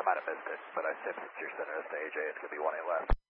might have missed it, but I said since you're sending us to AJ, it's going to be 18 left.